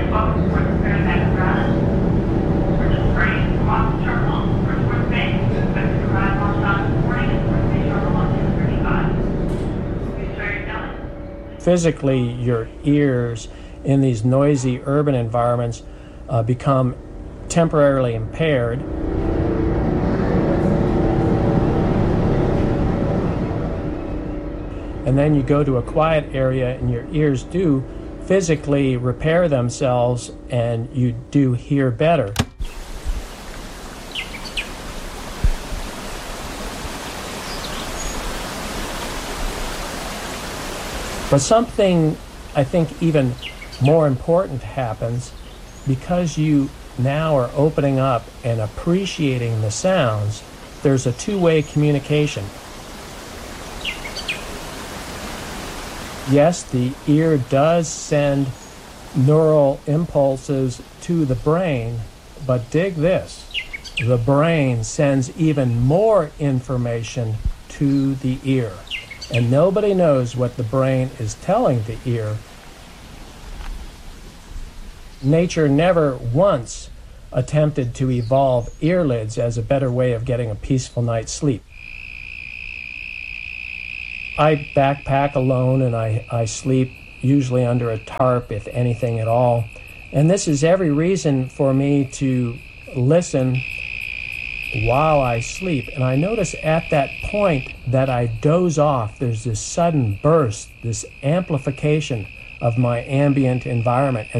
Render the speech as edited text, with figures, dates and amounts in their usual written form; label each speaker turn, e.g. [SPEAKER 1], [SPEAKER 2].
[SPEAKER 1] Physically, your ears in these noisy urban environments become temporarily impaired. And then you go to a quiet area and your ears do physically repair themselves and you do hear better. But something, I think, even more important happens because you now are opening up and appreciating the sounds. There's a two-way communication. Yes, the ear does send neural impulses to the brain, but dig this. The brain sends even more information to the ear. And nobody knows what the brain is telling the ear. Nature never once attempted to evolve earlids as a better way of getting a peaceful night's sleep. I backpack alone and I sleep usually under a tarp, if anything at all. And this is every reason for me to listen while I sleep. And I notice at that point that I doze off. There's this sudden burst, this amplification of my ambient environment. And